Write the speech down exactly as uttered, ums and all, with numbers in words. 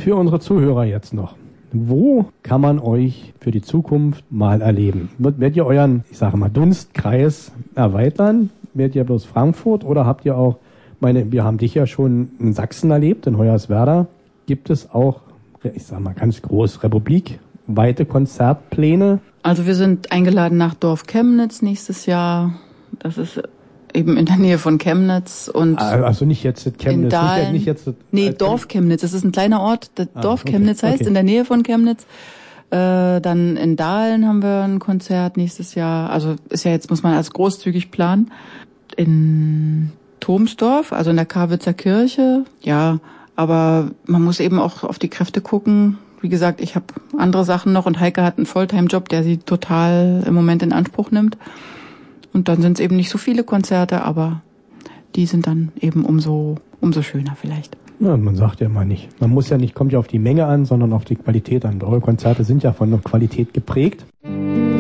für unsere Zuhörer jetzt noch. Wo kann man euch für die Zukunft mal erleben? Werdet ihr euren, ich sage mal, Dunstkreis erweitern? Werdet ihr bloß Frankfurt oder habt ihr auch, meine, wir haben dich ja schon in Sachsen erlebt, in Hoyerswerda. Gibt es auch, ich sage mal ganz groß, republikweite Konzertpläne? Also wir sind eingeladen nach Dorf Chemnitz nächstes Jahr. Das ist eben in der Nähe von Chemnitz und also nicht jetzt Chemnitz, in Dahlen. Nicht, nicht jetzt nee, Dorf Chemnitz. Das ist ein kleiner Ort. Das ah, Dorf okay, Chemnitz heißt okay. in der Nähe von Chemnitz. Äh, dann in Dahlen haben wir ein Konzert nächstes Jahr. Also ist ja jetzt muss man als großzügig planen. In Thomsdorf, also in der Karwitzer Kirche. Ja, aber man muss eben auch auf die Kräfte gucken. Wie gesagt, ich habe andere Sachen noch und Heike hat einen Volltime-Job, der sie total im Moment in Anspruch nimmt. Und dann sind es eben nicht so viele Konzerte, aber die sind dann eben umso umso schöner vielleicht. Ja, man sagt ja mal nicht. Man muss ja nicht, kommt ja auf die Menge an, sondern auf die Qualität an. Eure Konzerte sind ja von der Qualität geprägt.